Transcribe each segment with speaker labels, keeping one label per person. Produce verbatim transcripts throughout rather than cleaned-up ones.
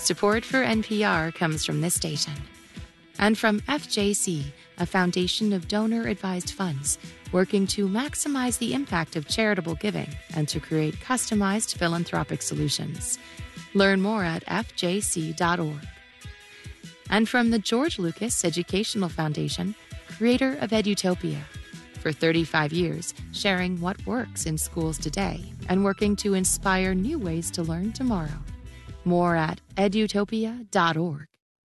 Speaker 1: Support for N P R comes from this station and from F J C, a foundation of donor-advised funds working to maximize the impact of charitable giving and to create customized philanthropic solutions. Learn more at f j c dot org. And from the George Lucas Educational Foundation, creator of Edutopia. For thirty-five years, sharing what works in schools today and working to inspire new ways to learn tomorrow. More at edutopia dot org.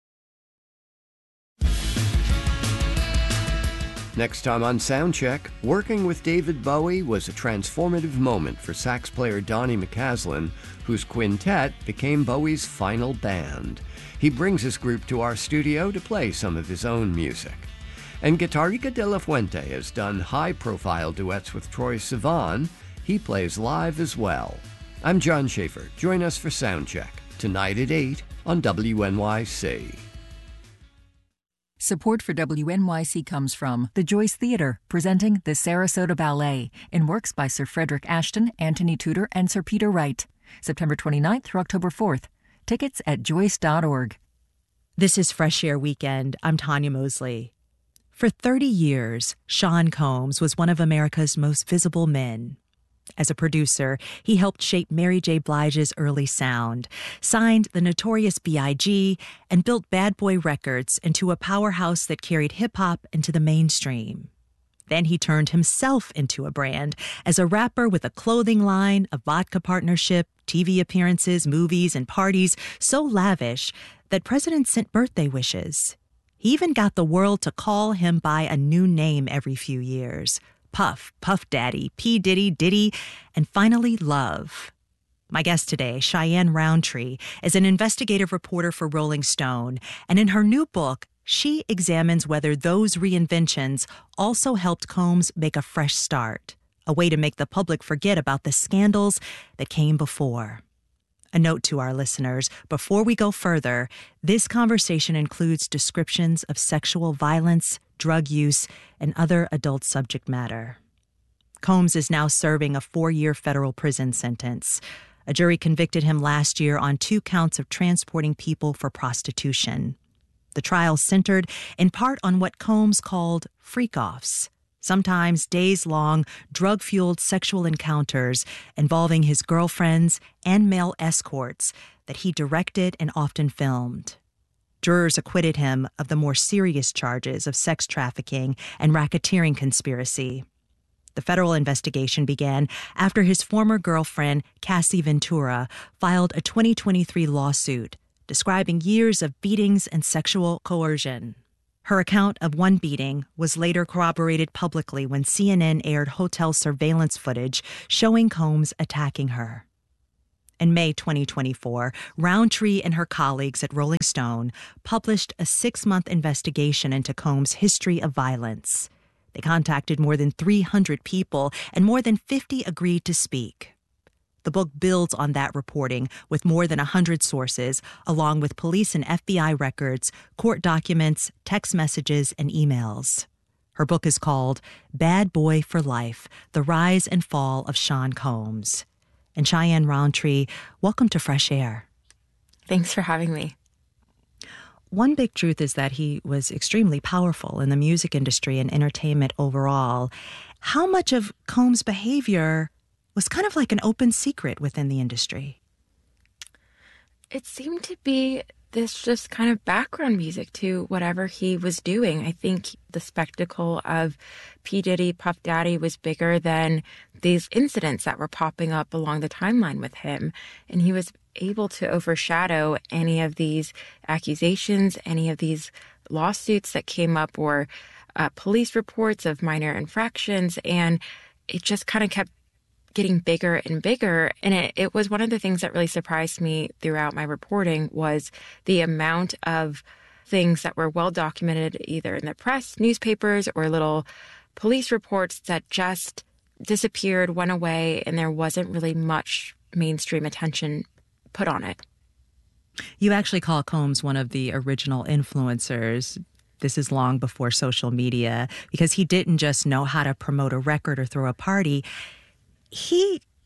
Speaker 2: Next time on Soundcheck, working with David Bowie was a transformative moment for sax player Donny McCaslin, whose quintet became Bowie's final band. He brings his group to our studio to play some of his own music. And Guitarrica de la Fuente has done high-profile duets with Troye Sivan. He plays live as well. I'm John Schaefer. Join us for Soundcheck, tonight at eight on W N Y C.
Speaker 3: Support for W N Y C comes from the Joyce Theatre, presenting the Sarasota Ballet in works by Sir Frederick Ashton, Anthony Tudor, and Sir Peter Wright. September twenty-ninth through October fourth. Tickets at joyce dot org.
Speaker 4: This is Fresh Air Weekend. I'm Tanya Mosley. For thirty years, Sean Combs was one of America's most visible men. As a producer, he helped shape Mary J. Blige's early sound, signed the Notorious B I G, and built Bad Boy Records into a powerhouse that carried hip-hop into the mainstream. Then he turned himself into a brand as a rapper with a clothing line, a vodka partnership, T V appearances, movies, and parties so lavish that presidents sent birthday wishes. He even got the world to call him by a new name every few years. Puff, Puff Daddy, P. Diddy, Diddy, and finally Love. My guest today, Cheyenne Roundtree, is an investigative reporter for Rolling Stone, and in her new book, she examines whether those reinventions also helped Combs make a fresh start, a way to make the public forget about the scandals that came before. A note to our listeners, before we go further, this conversation includes descriptions of sexual violence, drug use, and other adult subject matter. Combs is now serving a four-year federal prison sentence. A jury convicted him last year on two counts of transporting people for prostitution. The trial centered in part on what Combs called freak-offs, sometimes days-long, drug-fueled sexual encounters involving his girlfriends and male escorts that he directed and often filmed. Jurors acquitted him of the more serious charges of sex trafficking and racketeering conspiracy. The federal investigation began after his former girlfriend, Cassie Ventura, filed a twenty twenty-three lawsuit describing years of beatings and sexual coercion. Her account of one beating was later corroborated publicly when C N N aired hotel surveillance footage showing Combs attacking her. In May twenty twenty-four, Roundtree and her colleagues at Rolling Stone published a six-month investigation into Combs' history of violence. They contacted more than three hundred people, and more than fifty agreed to speak. The book builds on that reporting with more than one hundred sources, along with police and F B I records, court documents, text messages, and emails. Her book is called Bad Boy for Life, The Rise and Fall of Sean Combs. And Cheyenne Roundtree, welcome to Fresh Air.
Speaker 5: Thanks for having me.
Speaker 4: One big truth is that he was extremely powerful in the music industry and entertainment overall. How much of Combs' behavior was kind of like an open secret within the industry?
Speaker 5: It seemed to be this just kind of background music to whatever he was doing. I think the spectacle of P. Diddy, Puff Daddy was bigger than these incidents that were popping up along the timeline with him. And he was able to overshadow any of these accusations, any of these lawsuits that came up, or uh, police reports of minor infractions. And it just kind of kept getting bigger and bigger. And it, it was one of the things that really surprised me throughout my reporting was the amount of things that were well documented either in the press, newspapers, or little police reports that just disappeared, went away, and there wasn't really much mainstream attention put on it.
Speaker 4: You actually call Combs one of the original influencers. This is long before social media, because he didn't just know how to promote a record or throw a party. He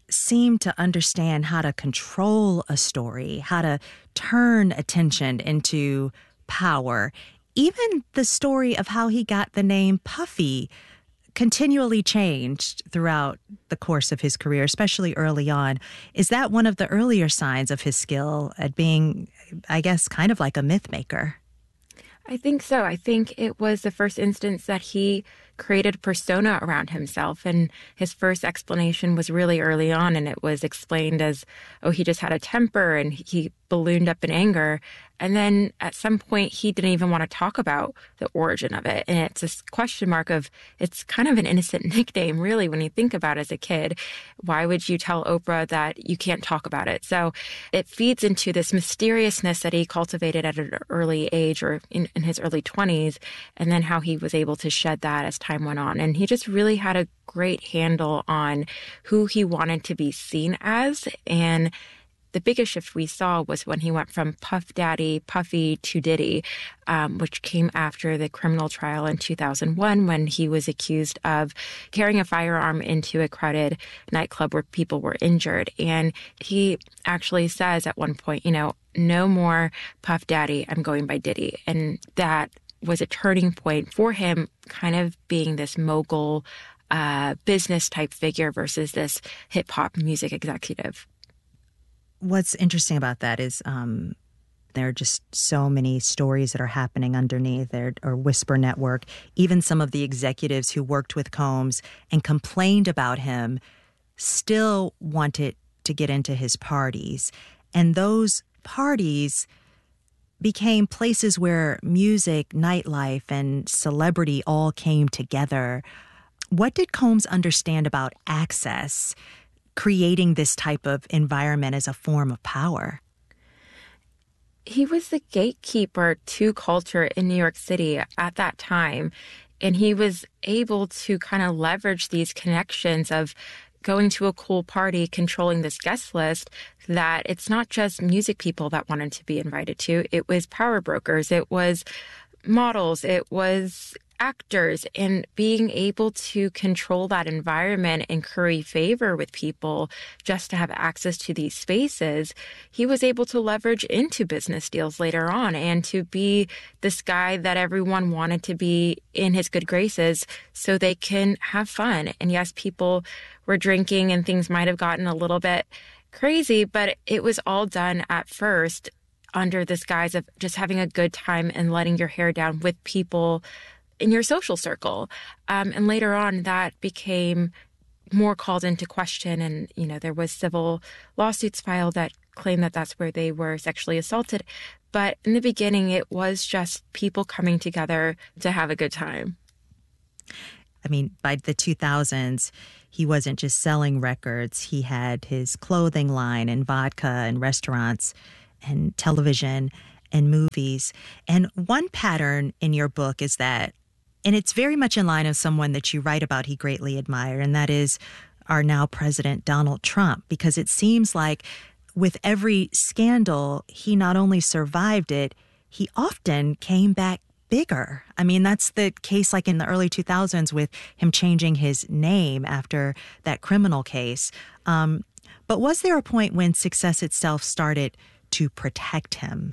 Speaker 4: seemed to understand how to control a story, how to turn attention into power. Even the story of how he got the name Puffy continually changed throughout the course of his career, especially early on. Is that one of the earlier signs of his skill at being, I guess, kind of like a myth maker?
Speaker 5: I think so. I think it was the first instance that he created a persona around himself. And his first explanation was really early on, and it was explained as, oh, he just had a temper and he ballooned up in anger. And then at some point, he didn't even want to talk about the origin of it. And it's this question mark of, it's kind of an innocent nickname, really, when you think about it as a kid. Why would you tell Oprah that you can't talk about it? So it feeds into this mysteriousness that he cultivated at an early age, or in, in his early twenties, and then how he was able to shed that as time went on. And he just really had a great handle on who he wanted to be seen as. And the biggest shift we saw was when he went from Puff Daddy, Puffy to Diddy, um, which came after the criminal trial in two thousand one, when he was accused of carrying a firearm into a crowded nightclub where people were injured. And he actually says at one point, you know, no more Puff Daddy, I'm going by Diddy. And that was a turning point for him, kind of being this mogul uh, business type figure versus this hip hop music executive.
Speaker 4: What's interesting about that is um, there are just so many stories that are happening underneath there, or Whisper Network. Even some of the executives who worked with Combs and complained about him still wanted to get into his parties. And those parties became places where music, nightlife, and celebrity all came together. What did Combs understand about access, creating this type of environment as a form of power?
Speaker 5: He was the gatekeeper to culture in New York City at that time. And he was able to kind of leverage these connections of going to a cool party, controlling this guest list, that it's not just music people that wanted to be invited to. It was power brokers. It was models. It was actors, and being able to control that environment and curry favor with people just to have access to these spaces, he was able to leverage into business deals later on and to be this guy that everyone wanted to be in his good graces so they can have fun. And yes, people were drinking and things might have gotten a little bit crazy, but it was all done at first under this guise of just having a good time and letting your hair down with people in your social circle. Um, and later on, that became more called into question. And, you know, there was civil lawsuits filed that claimed that that's where they were sexually assaulted. But in the beginning, it was just people coming together to have a good time.
Speaker 4: I mean, by the two thousands, he wasn't just selling records. He had his clothing line and vodka and restaurants and television and movies. And one pattern in your book is that, and it's very much in line of someone that you write about he greatly admired, and that is our now president, Donald Trump, because it seems like with every scandal, he not only survived it, he often came back bigger. I mean, that's the case like in the early two thousands with him changing his name after that criminal case. Um, but was there a point when success itself started to protect him?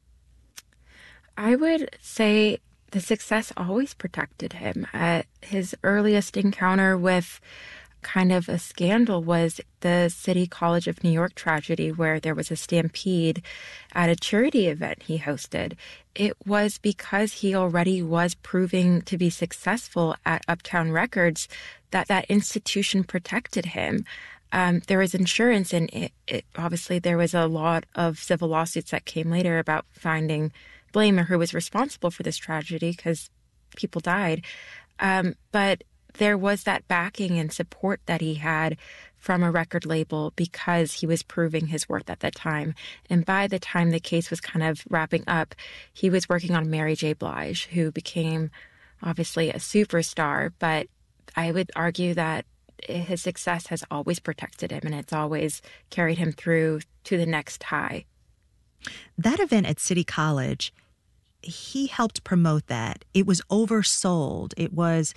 Speaker 5: I would say the success always protected him. Uh, his earliest encounter with kind of a scandal was the City College of New York tragedy, where there was a stampede at a charity event he hosted. It was because he already was proving to be successful at Uptown Records that that institution protected him. Um, there was insurance, and it, it, obviously there was a lot of civil lawsuits that came later about finding blame or who was responsible for this tragedy, because people died. Um, but there was that backing and support that he had from a record label because he was proving his worth at that time. And by the time the case was kind of wrapping up, he was working on Mary J. Blige, who became obviously a superstar. But I would argue that his success has always protected him, and it's always carried him through to the next high.
Speaker 4: That event at City College, he helped promote that. It was oversold. It was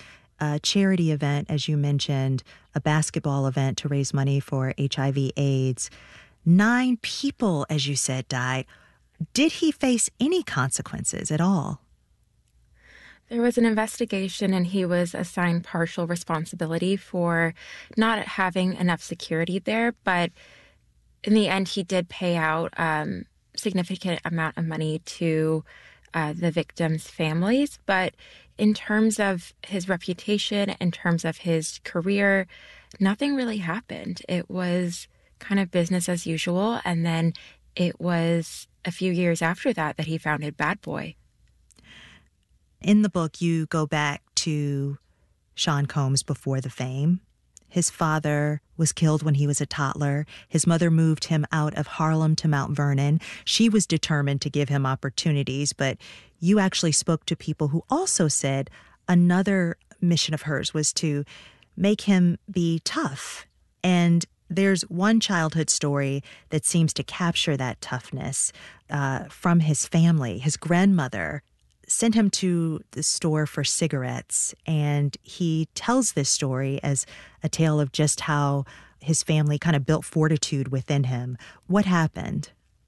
Speaker 4: a charity event, as you mentioned, a basketball event to raise money for H I V AIDS. Nine people, as you said, died. Did he face any consequences at all?
Speaker 5: There was an investigation, and he was assigned partial responsibility for not having enough security there. But in the end, he did pay out um, significant amount of money to uh, the victims' families. But in terms of his reputation, in terms of his career, nothing really happened. It was kind of business as usual. And then it was a few years after that that he founded Bad Boy.
Speaker 4: In the book, you go back to Sean Combs before the fame. His father was killed when he was a toddler. His mother moved him out of Harlem to Mount Vernon. She was determined to give him opportunities, but you actually spoke to people who also said another mission of hers was to make him be tough. And there's one childhood story that seems to capture that toughness uh, from his family. His grandmother sent him to the store for cigarettes, and he tells this story as a tale of just how his family kind of built fortitude within him. What happened?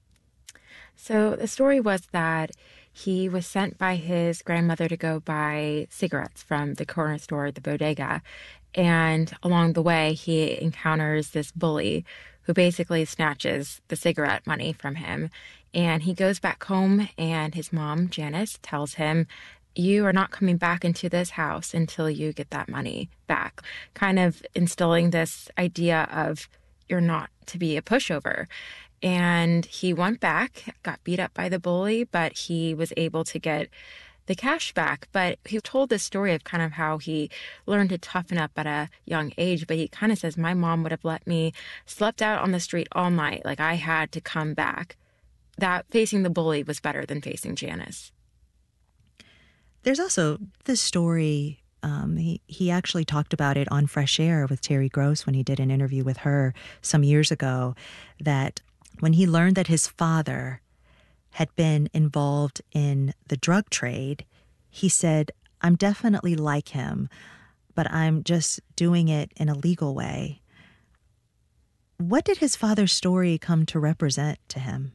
Speaker 5: So the story was that he was sent by his grandmother to go buy cigarettes from the corner store, the bodega. And along the way, he encounters this bully who basically snatches the cigarette money from him. And he goes back home, and his mom, Janice, tells him, you are not coming back into this house until you get that money back, kind of instilling this idea of you're not to be a pushover. And he went back, got beat up by the bully, but he was able to get the cash back. But he told this story of kind of how he learned to toughen up at a young age. But he kind of says, my mom would have let me slept out on the street all night. Like, I had to come back. That facing the bully was better than facing Janice.
Speaker 4: There's also the story, um, he, he actually talked about it on Fresh Air with Terry Gross when he did an interview with her some years ago, that when he learned that his father had been involved in the drug trade, he said, I'm definitely like him, but I'm just doing it in a legal way. What did his father's story come to represent to him?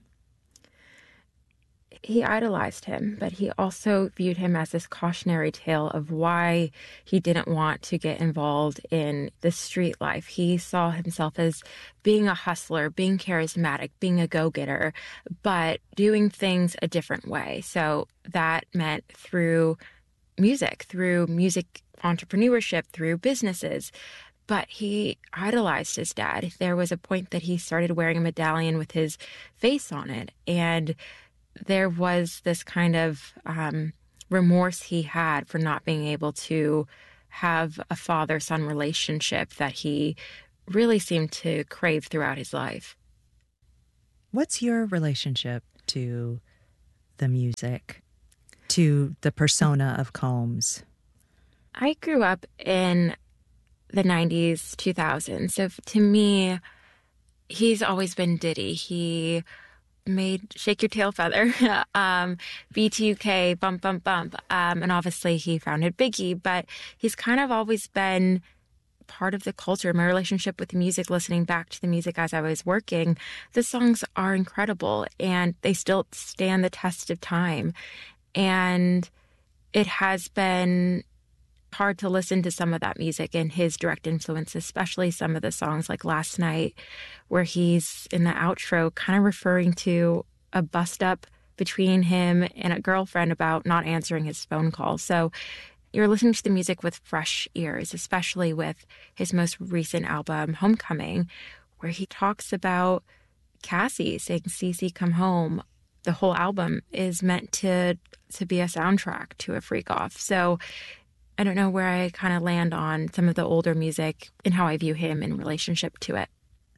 Speaker 5: He idolized him, but he also viewed him as this cautionary tale of why he didn't want to get involved in the street life. He saw himself as being a hustler, being charismatic, being a go-getter, but doing things a different way. So that meant through music, through music entrepreneurship, through businesses. But he idolized his dad. There was a point that he started wearing a medallion with his face on it, and there was this kind of um, remorse he had for not being able to have a father-son relationship that he really seemed to crave throughout his life.
Speaker 4: What's your relationship to the music, to the persona of Combs?
Speaker 5: I grew up in the nineties, two thousands. So to me, he's always been Diddy. He made Shake Your Tail Feather, um, B T U K, Bump, Bump, Bump. Um, and obviously he founded Biggie, but he's kind of always been part of the culture. My relationship with the music, listening back to the music as I was working, the songs are incredible and they still stand the test of time. And it has been hard to listen to some of that music and his direct influence, especially some of the songs like Last Night, where he's in the outro kind of referring to a bust up between him and a girlfriend about not answering his phone call. So you're listening to the music with fresh ears, especially with his most recent album, Homecoming, where he talks about Cassie saying, Cece, come home. The whole album is meant to to be a soundtrack to a freak off. So I don't know where I kind of land on some of the older music and how I view him in relationship to it.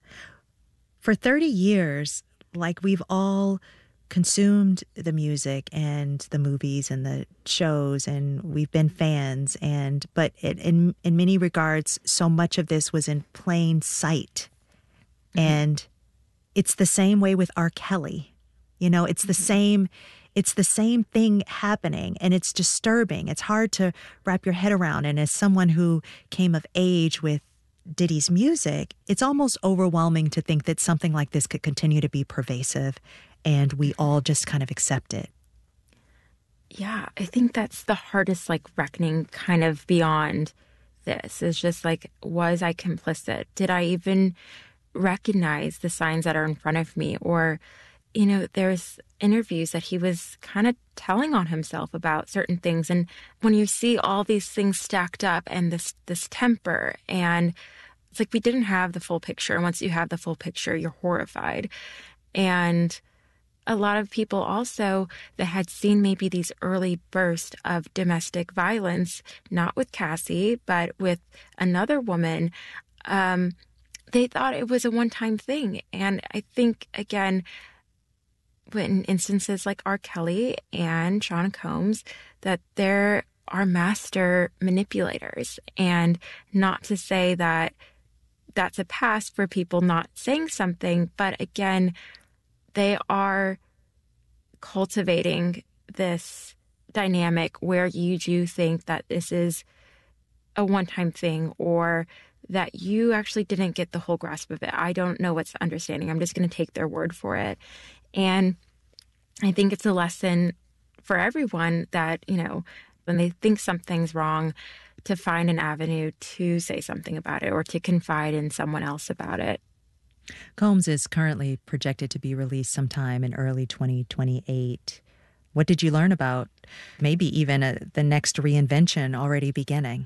Speaker 4: For thirty years, like we've all consumed the music and the movies and the shows, and we've been fans. And but it, in in many regards, so much of this was in plain sight. Mm-hmm. And it's the same way with R. Kelly. You know, it's the same, it's the same thing happening, and it's disturbing. It's hard to wrap your head around. And as someone who came of age with Diddy's music, it's almost overwhelming to think that something like this could continue to be pervasive and we all just kind of accept it.
Speaker 5: Yeah, I think that's the hardest, like, reckoning kind of beyond this is just like, was I complicit? Did I even recognize the signs that are in front of me? Or, you know, there's interviews that he was kind of telling on himself about certain things. And when you see all these things stacked up and this, this temper, and it's like we didn't have the full picture. And once you have the full picture, you're horrified. And a lot of people also that had seen maybe these early bursts of domestic violence, not with Cassie, but with another woman, um, they thought it was a one-time thing. And I think, again, in instances like R. Kelly and Sean Combs, that there are master manipulators. And not to say that that's a pass for people not saying something, but again, they are cultivating this dynamic where you do think that this is a one-time thing or that you actually didn't get the whole grasp of it. I don't know what's the understanding. I'm just going to take their word for it. And I think it's a lesson for everyone that, you know, when they think something's wrong, to find an avenue to say something about it or to confide in someone else about it.
Speaker 4: Combs is currently projected to be released sometime in early twenty twenty-eight. What did you learn about maybe even a, the next reinvention already beginning?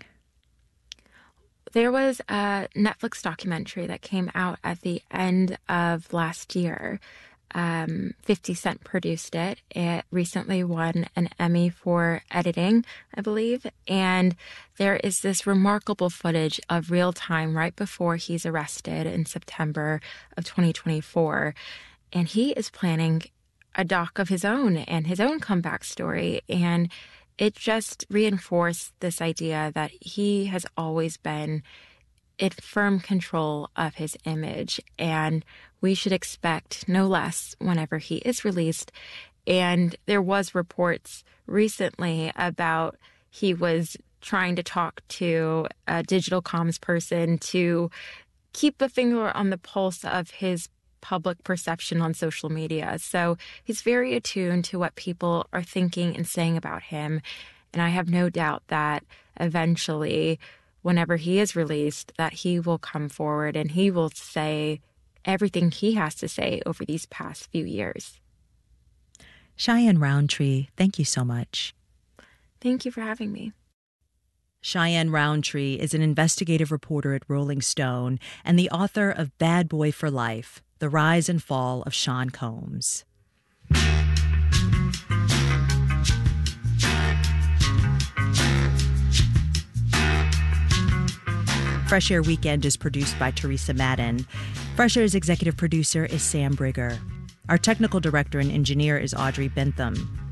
Speaker 5: There was a Netflix documentary that came out at the end of last year. Um, fifty Cent produced it. It recently won an Emmy for editing, I believe. And there is this remarkable footage of real time right before he's arrested in September of twenty twenty-four. And he is planning a doc of his own and his own comeback story. And it just reinforced this idea that he has always been in firm control of his image, and we should expect no less whenever he is released. And there was reports recently about he was trying to talk to a digital comms person to keep a finger on the pulse of his public perception on social media. So he's very attuned to what people are thinking and saying about him. And I have no doubt that eventually, whenever he is released, that he will come forward and he will say everything he has to say over these past few years.
Speaker 4: Cheyenne Roundtree, thank you so much.
Speaker 5: Thank you for having me.
Speaker 4: Cheyenne Roundtree is an investigative reporter at Rolling Stone and the author of Bad Boy for Life, The Rise and Fall of Sean Combs. Fresh Air Weekend is produced by Teresa Madden. Fresh Air's executive producer is Sam Brigger. Our technical director and engineer is Audrey Bentham.